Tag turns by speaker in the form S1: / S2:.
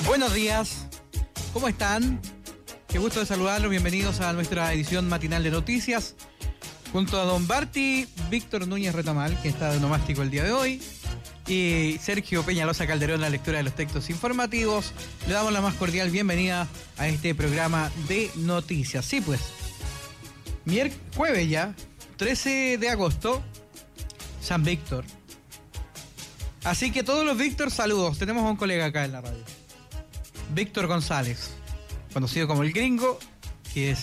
S1: Buenos días, ¿cómo están? Qué gusto de saludarlos, bienvenidos a nuestra edición matinal de noticias. Junto a don Barty, Víctor Núñez Retamal, que está de nomástico el día de hoy, y Sergio Peñalosa Calderón, la lectura de los textos informativos, le damos la más cordial bienvenida a este programa de noticias. Sí, pues, jueves ya, 13 de agosto, San Víctor. Así que todos los Víctor, saludos. Tenemos a un colega acá en la radio, Víctor González, conocido como el Gringo, que es